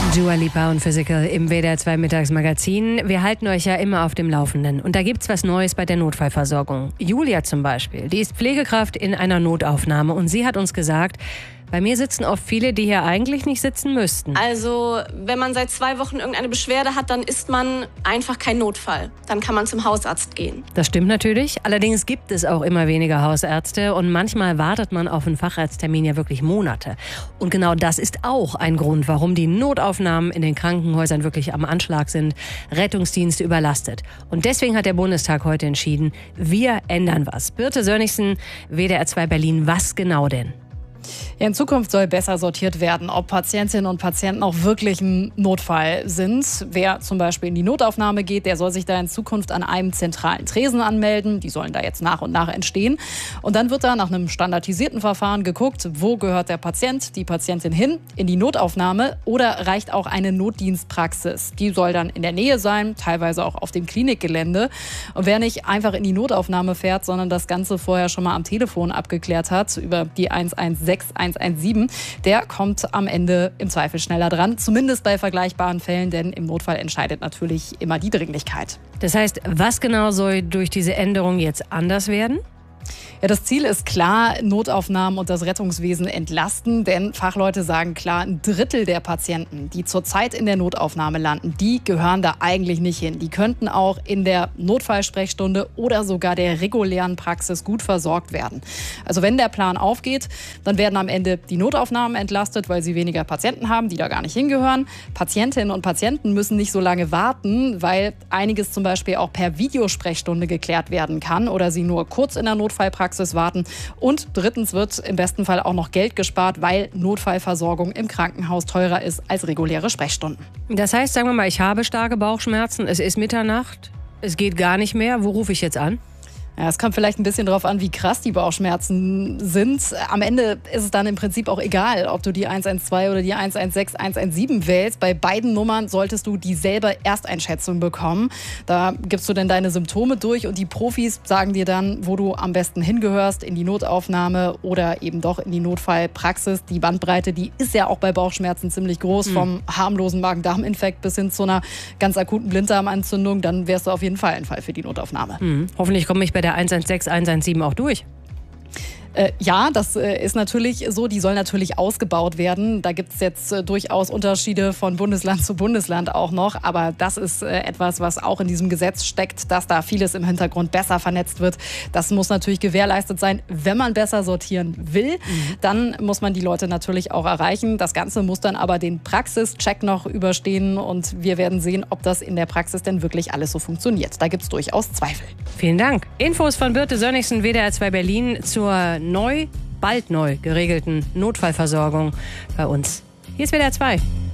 Dua Lipa und Physical im WDR 2 Mittagsmagazin. Wir halten euch ja immer auf dem Laufenden. Und da gibt's was Neues bei der Notfallversorgung. Julia zum Beispiel, die ist Pflegekraft in einer Notaufnahme. Und sie hat uns gesagt, bei mir sitzen oft viele, die hier eigentlich nicht sitzen müssten. Also, wenn man seit 2 Wochen irgendeine Beschwerde hat, dann ist man einfach kein Notfall. Dann kann man zum Hausarzt gehen. Das stimmt natürlich. Allerdings gibt es auch immer weniger Hausärzte. Und manchmal wartet man auf einen Facharzttermin ja wirklich Monate. Und genau das ist auch ein Grund, warum die Notaufnahmen in den Krankenhäusern wirklich am Anschlag sind. Rettungsdienste überlastet. Und deswegen hat der Bundestag heute entschieden, wir ändern was. Birte Sönnigsen, WDR 2 Berlin, was genau denn? Ja, in Zukunft soll besser sortiert werden, ob Patientinnen und Patienten auch wirklich ein Notfall sind. Wer zum Beispiel in die Notaufnahme geht, der soll sich da in Zukunft an einem zentralen Tresen anmelden. Die sollen da jetzt nach und nach entstehen. Und dann wird da nach einem standardisierten Verfahren geguckt, wo gehört der Patient, die Patientin hin, in die Notaufnahme oder reicht auch eine Notdienstpraxis. Die soll dann in der Nähe sein, teilweise auch auf dem Klinikgelände. Und wer nicht einfach in die Notaufnahme fährt, sondern das Ganze vorher schon mal am Telefon abgeklärt hat, über die 116, 117, der kommt am Ende im Zweifel schneller dran. Zumindest bei vergleichbaren Fällen, denn im Notfall entscheidet natürlich immer die Dringlichkeit. Das heißt, was genau soll durch diese Änderung jetzt anders werden? Ja, das Ziel ist klar, Notaufnahmen und das Rettungswesen entlasten, denn Fachleute sagen klar, 1/3 der Patienten, die zurzeit in der Notaufnahme landen, die gehören da eigentlich nicht hin. Die könnten auch in der Notfallsprechstunde oder sogar der regulären Praxis gut versorgt werden. Also wenn der Plan aufgeht, dann werden am Ende die Notaufnahmen entlastet, weil sie weniger Patienten haben, die da gar nicht hingehören. Patientinnen und Patienten müssen nicht so lange warten, weil einiges zum Beispiel auch per Videosprechstunde geklärt werden kann oder sie nur kurz in der Notfallpraxis warten. Und drittens wird im besten Fall auch noch Geld gespart, weil Notfallversorgung im Krankenhaus teurer ist als reguläre Sprechstunden. Das heißt, sagen wir mal, ich habe starke Bauchschmerzen, es ist Mitternacht, es geht gar nicht mehr. Wo rufe ich jetzt an? Ja, es kommt vielleicht ein bisschen darauf an, wie krass die Bauchschmerzen sind. Am Ende ist es dann im Prinzip auch egal, ob du die 112 oder die 116, 117 wählst. Bei beiden Nummern solltest du dieselbe Ersteinschätzung bekommen. Da gibst du dann deine Symptome durch und die Profis sagen dir dann, wo du am besten hingehörst, in die Notaufnahme oder eben doch in die Notfallpraxis. Die Bandbreite, die ist ja auch bei Bauchschmerzen ziemlich groß, vom harmlosen Magen-Darm-Infekt bis hin zu einer ganz akuten Blinddarmentzündung. Dann wärst du auf jeden Fall ein Fall für die Notaufnahme. Hoffentlich komme ich bei der 116, 117 auch durch. Ja, das ist natürlich so. Die soll natürlich ausgebaut werden. Da gibt es jetzt durchaus Unterschiede von Bundesland zu Bundesland auch noch. Aber das ist etwas, was auch in diesem Gesetz steckt, dass da vieles im Hintergrund besser vernetzt wird. Das muss natürlich gewährleistet sein. Wenn man besser sortieren will, dann muss man die Leute natürlich auch erreichen. Das Ganze muss dann aber den Praxischeck noch überstehen. Und wir werden sehen, ob das in der Praxis denn wirklich alles so funktioniert. Da gibt es durchaus Zweifel. Vielen Dank. Infos von Birte Sönnigsen, WDR 2 Berlin, zur bald neu geregelten Notfallversorgung bei uns. Hier ist WDR 2.